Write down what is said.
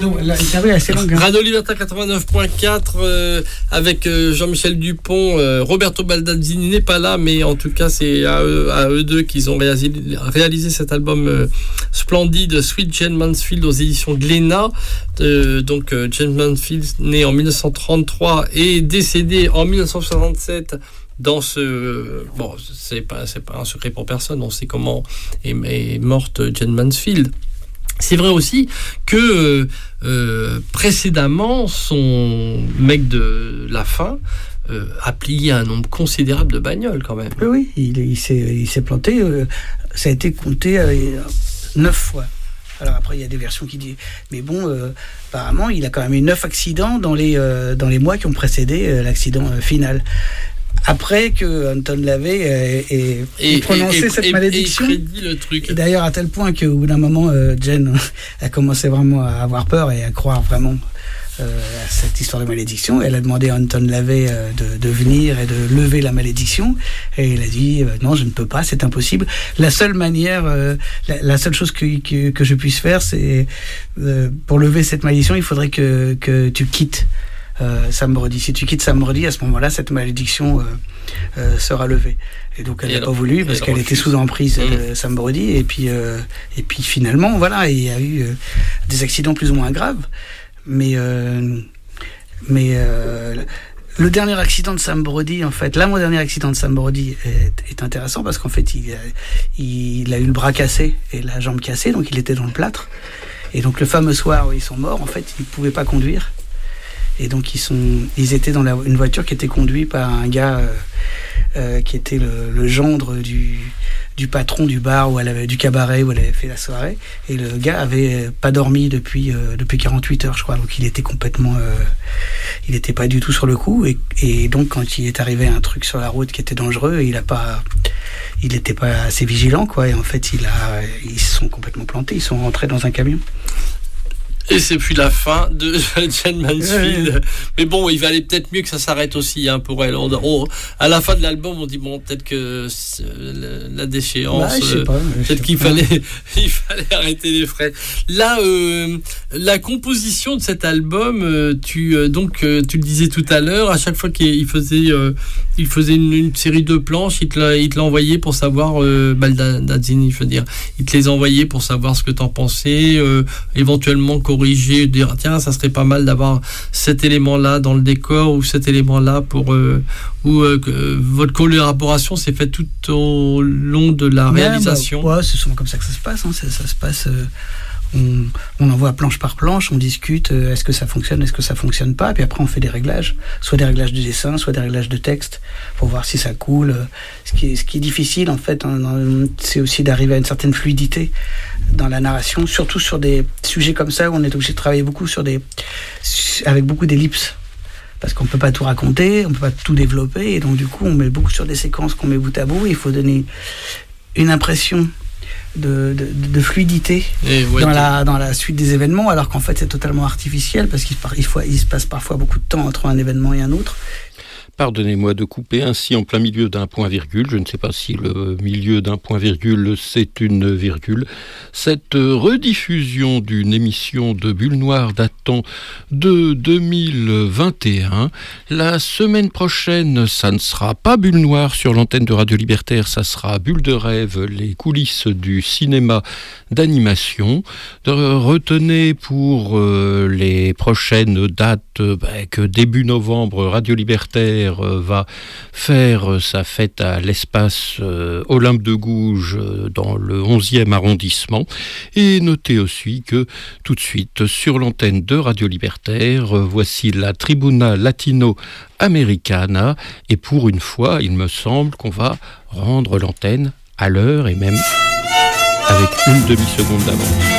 Donc, l'interview est assez longue. Radio Libertaire 89.4 avec Jean-Michel Dupont. Roberto Baldassini n'est pas là, mais en tout cas, c'est à eux deux qu'ils ont réalisé cet album splendide, Sweet Jane Mansfield aux éditions Glénat. Donc, Jane Mansfield, né en 1933 et décédé en 1967. Dans ce... Bon, c'est pas un secret pour personne, on sait comment est morte Jane Mansfield. C'est vrai aussi que précédemment, son mec de la fin a plié un nombre considérable de bagnoles quand même. Oui, il s'est planté, ça a été compté 9 fois. Alors après, il y a des versions qui disent... Mais bon, apparemment, il a quand même eu 9 accidents dans les mois qui ont précédé l'accident final. Après que Anton LaVey ait prononcé cette malédiction. Et prédit le truc. Et d'ailleurs, à tel point qu'au bout d'un moment, Jane a commencé vraiment à avoir peur et à croire vraiment à cette histoire de malédiction. Elle a demandé à Anton LaVey de venir et de lever la malédiction. Et il a dit non, je ne peux pas, c'est impossible. La seule manière, la seule chose que je puisse faire, c'est pour lever cette malédiction, il faudrait que tu quittes Sam Brody. Si tu quittes Sam Brody, à ce moment-là, cette malédiction sera levée. Et donc elle n'a pas voulu parce qu'elle était sous emprise de Sam Brody. Et puis finalement, voilà, il y a eu des accidents plus ou moins graves. Mais le dernier accident de Sam Brody, en fait, l'avant-dernier accident de Sam Brody est intéressant parce qu'en fait, il a eu le bras cassé et la jambe cassée, donc il était dans le plâtre. Et donc le fameux soir où ils sont morts, en fait, ils ne pouvaient pas conduire. Et donc ils étaient dans une voiture qui était conduite par un gars qui était le gendre du patron du bar du cabaret où elle avait fait la soirée. Et le gars avait pas dormi depuis 48 heures, je crois. Donc il était complètement, il n'était pas du tout sur le coup. Et donc quand il est arrivé un truc sur la route qui était dangereux, il n'était pas assez vigilant, quoi. Et en fait ils se sont complètement plantés. Ils sont rentrés dans un camion. Et c'est puis la fin de Jane Mansfield. Mais bon, il valait peut-être mieux que ça s'arrête aussi pour elle. À la fin de l'album, on dit bon, peut-être que la déchéance, je sais pas, peut-être qu'il fallait arrêter les frais. Là, la composition de cet album, tu le disais tout à l'heure, à chaque fois qu'il faisait une série de planches, il te l'a envoyé pour savoir Baldassini, je veux dire, il te les envoyait pour savoir ce que t'en pensais, éventuellement corriger, dire tiens, ça serait pas mal d'avoir cet élément-là dans le décor ou cet élément-là votre collaboration s'est faite tout au long de la réalisation. C'est souvent comme ça que ça se passe. Ça se passe. On envoie planche par planche, on discute, est-ce que ça fonctionne, est-ce que ça fonctionne pas, puis après on fait des réglages, soit des réglages de dessin, soit des réglages de texte, pour voir si ça coule. Ce qui est difficile en fait, c'est aussi d'arriver à une certaine fluidité dans la narration, surtout sur des sujets comme ça où on est obligé de travailler beaucoup avec beaucoup d'ellipses. Parce qu'on ne peut pas tout raconter, on ne peut pas tout développer, et donc du coup on met beaucoup sur des séquences qu'on met bout à bout, et il faut donner une impression de fluidité dans la suite des événements, alors qu'en fait c'est totalement artificiel parce qu'il se passe parfois beaucoup de temps entre un événement et un autre. Pardonnez-moi de couper ainsi en plein milieu d'un point-virgule. Je ne sais pas si le milieu d'un point-virgule, c'est une virgule. Cette rediffusion d'une émission de Bulle Noire datant de 2021. La semaine prochaine, ça ne sera pas Bulle Noire sur l'antenne de Radio Libertaire, ça sera Bulle de Rêve, les coulisses du cinéma d'animation. Retenez pour les prochaines dates que début novembre, Radio Libertaire va faire sa fête à l'espace Olympe de Gouges dans le 11e arrondissement. Et notez aussi que tout de suite sur l'antenne de Radio Libertaire, voici la Tribuna Latino Americana, et pour une fois, il me semble qu'on va rendre l'antenne à l'heure et même avec une demi-seconde d'avance.